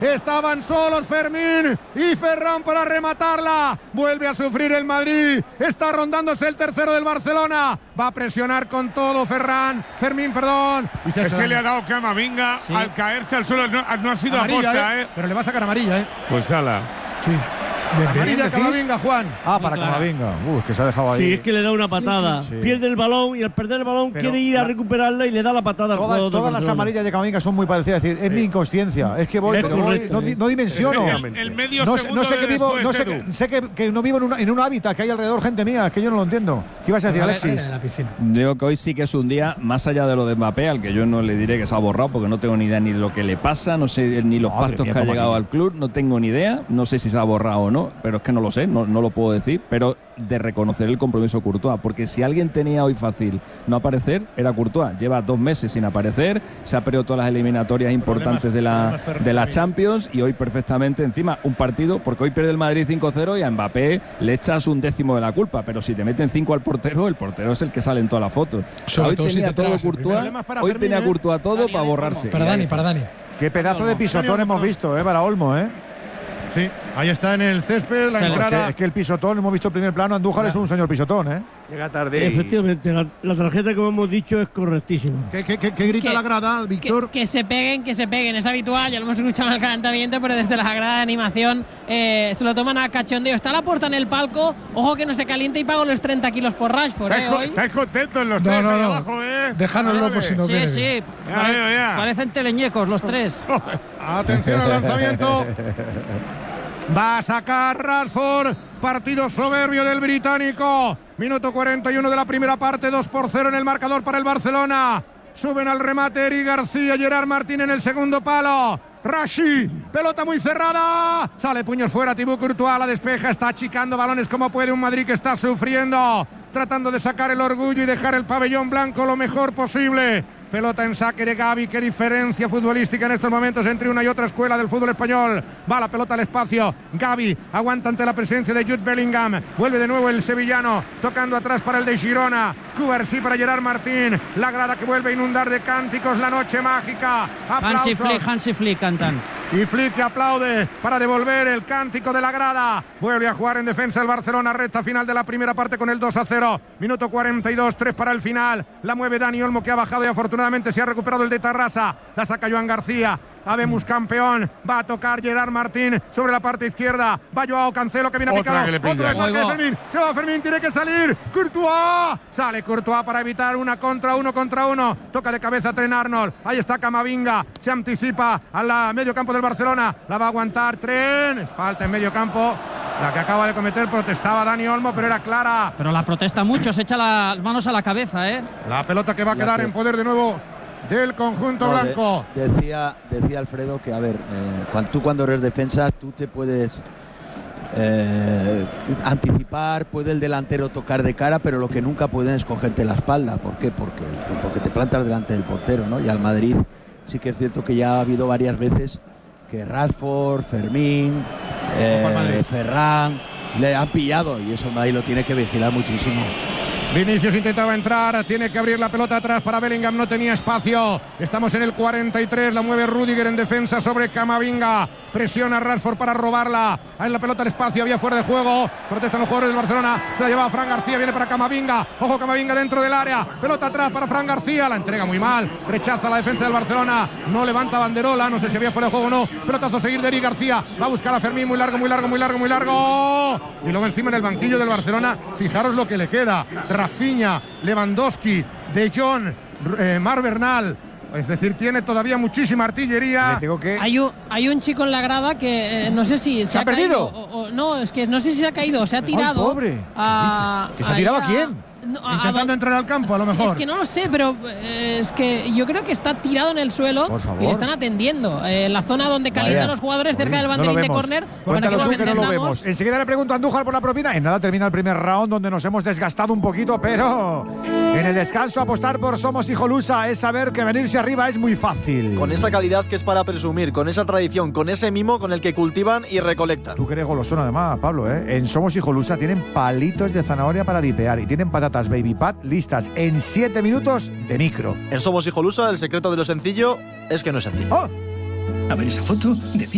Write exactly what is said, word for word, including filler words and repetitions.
Estaban solos Fermín y Ferran para rematarla. Vuelve a sufrir el Madrid. Está rondándose el tercero del Barcelona. Va a presionar con todo Ferran. Fermín, perdón. Y se, se le ha dado Camavinga sí. al caerse al suelo. No, no ha sido amarilla, aposta, ¿eh? ¿eh? Pero le va a sacar amarilla, ¿eh? Pues ala. Sí. Amarilla Camavinga, Juan. Ah, para Camavinga. Uh, es que se ha dejado ahí. Sí, es que le da una patada. Sí. Pierde el balón y al perder el balón Pero quiere ir a la, recuperarla y le da la patada al Todas, jugador todas las amarillas de Camavinga son muy parecidas. Es decir, es sí. mi inconsciencia. Es que voy, es pero voy no, no dimensiono. El, el medio no, segundo no sé que vivo, no sé, que, sé que, que no vivo en, una, en un hábitat, que hay alrededor gente mía. Es que yo no lo entiendo. ¿Qué ibas a decir, Alexis? En la piscina. Digo que hoy sí que es un día, más allá de lo de Mbappé, al que yo no le diré que se ha borrado, porque no tengo ni idea ni lo que le pasa, no sé ni los pactos que ha llegado al club, no tengo ni idea. No sé si se ha borrado o no, pero es que no lo sé, no, no lo puedo decir. Pero de reconocer el compromiso Courtois, porque si alguien tenía hoy fácil no aparecer, era Courtois. Lleva dos meses sin aparecer, se ha perdido todas las eliminatorias importantes de la, de la Champions y hoy perfectamente encima un partido, porque hoy pierde el Madrid cinco cero y a Mbappé le echas un décimo de la culpa, pero si te meten cinco al portero, el portero es el que sale en todas las fotos. Hoy tenía todo Courtois, hoy tenía Courtois todo para borrarse. Para Dani, para Dani. Qué pedazo de pisotón hemos visto, eh, para Olmo, eh. Sí, ahí está en el césped la sí, entrada. Es que, es que el pisotón, hemos visto el primer plano, Andújar es un señor pisotón, ¿eh? Llega tarde. Efectivamente, la, la tarjeta, como hemos dicho, es correctísima. ¿Qué, qué, qué, qué grita que, la grada, Víctor? Que, que se peguen, que se peguen, es habitual, ya lo hemos escuchado en el calentamiento, pero desde la grada de animación eh, se lo toman a cachondeo. Está la puerta en el palco, ojo que no se caliente y pago los treinta kilos por Rashford, ¿eh? Hoy. Estáis contentos los no, tres no, ahí no. abajo, ¿eh? Déjanos vale. locos si no Sí, viene. sí, Ya, pare ya, ya. parecen teleñecos los tres. Atención al lanzamiento. Va a sacar Rashford. Partido soberbio del británico. Minuto cuarenta y uno de la primera parte. dos por cero en el marcador para el Barcelona. Suben al remate Eric García, Gerard Martín en el segundo palo. Rashi, pelota muy cerrada. Sale puños fuera, Thibaut Courtois la despeja. Está achicando balones como puede un Madrid que está sufriendo. Tratando de sacar el orgullo y dejar el pabellón blanco lo mejor posible. Pelota en saque de Gavi. Qué diferencia futbolística en estos momentos entre una y otra escuela del fútbol español. Va la pelota al espacio. Gavi aguanta ante la presencia de Jude Bellingham. Vuelve de nuevo el sevillano. Tocando atrás para el de Girona. Cubarsí para Gerard Martín. La grada que vuelve a inundar de cánticos la noche mágica. Aplausos. Hansi Flick, Hansi Flick cantan. Y Flick que aplaude para devolver el cántico de la grada. Vuelve a jugar en defensa el Barcelona. Recta final de la primera parte con el dos a cero. Minuto cuarenta y dos, tres para el final. La mueve Dani Olmo, que ha bajado y afortunadamente se ha recuperado el de Tarrasa. La saca Joan García. Habemos campeón. Va a tocar Gerard Martín sobre la parte izquierda. Va Joao Cancelo, que viene a Otra picado. que le Otro desmarque de Fermín. Se va Fermín, tiene que salir. Courtois. Sale Courtois para evitar una contra uno contra uno. Toca de cabeza Trent Arnold. Ahí está Camavinga. Se anticipa al medio campo del Barcelona. La va a aguantar Trent. Falta en medio campo. La que acaba de cometer, protestaba Dani Olmo, pero era clara. Pero la protesta mucho, se echa las manos a la cabeza, ¿eh? La pelota que va a quedar que... en poder de nuevo del conjunto no, blanco. De, decía, decía Alfredo que, a ver, eh, cuando, tú cuando eres defensa, tú te puedes eh, anticipar, puede el delantero tocar de cara, pero lo que nunca pueden es cogerte la espalda. ¿Por qué? Porque, porque te plantas delante del portero, ¿no? Y al Madrid sí que es cierto que ya ha habido varias veces que Rashford, Fermín, eh, Ferran le han pillado y eso Madrid lo tiene que vigilar muchísimo. Vinicius intentaba entrar, tiene que abrir la pelota atrás para Bellingham, no tenía espacio. Estamos en el cuarenta y tres, la mueve Rüdiger en defensa sobre Camavinga. Presiona a Rashford para robarla. Ahí en la pelota al espacio, había fuera de juego. Protestan los jugadores del Barcelona. Se la lleva Fran García, viene para Camavinga. Ojo, Camavinga dentro del área. Pelota atrás para Fran García, la entrega muy mal. Rechaza la defensa del Barcelona. No levanta banderola, no sé si había fuera de juego o no. Pelotazo a seguir de Eric García. Va a buscar a Fermín, muy largo, muy largo, muy largo, muy largo. Y luego encima en el banquillo del Barcelona, fijaros lo que le queda. Rafinha, Lewandowski, De Jong, eh, Mar Bernal. Es decir, tiene todavía muchísima artillería. Que... Hay, un, hay un chico en la grada que eh, no sé si se, ¿Se ha, ha perdido. O, o, no, es que no sé si se ha caído o se ha tirado. ¡Ay, pobre! A, ¿Que se ha tirado a, a quién? No, Intentando a, entrar al campo, a lo mejor. Es que no lo sé, pero eh, es que yo creo que está tirado en el suelo y le están atendiendo. Eh, en la zona donde calientan los jugadores, cerca del banderín no de córner. Cuéntalo tú que no lo vemos. Enseguida le pregunto a Andújar por la propina. En nada termina el primer round, donde nos hemos desgastado un poquito, pero en el descanso apostar por Somos Hijolusa es saber que venirse arriba es muy fácil. Con esa calidad que es para presumir, con esa tradición, con ese mimo con el que cultivan y recolectan. Tú que eres golosón además, Pablo, ¿eh? En Somos Hijolusa tienen palitos de zanahoria para dipear y tienen patatas Baby Pat listas en siete minutos de micro. En Somos Hijolusa el secreto de lo sencillo es que no es sencillo. ¡Oh! A ver esa foto, decía